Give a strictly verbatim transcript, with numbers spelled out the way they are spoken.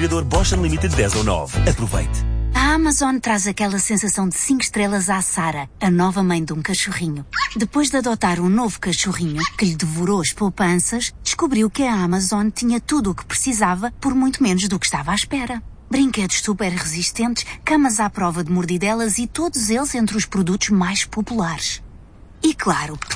aspirador Bosch Unlimited dez ou nove. Aproveite. A Amazon traz aquela sensação de cinco estrelas à Sara, a nova mãe de um cachorrinho. Depois de adotar um novo cachorrinho que lhe devorou as poupanças, descobriu que a Amazon tinha tudo o que precisava por muito menos do que estava à espera. Brinquedos super resistentes, camas à prova de mordidelas e todos eles entre os produtos mais populares. E claro,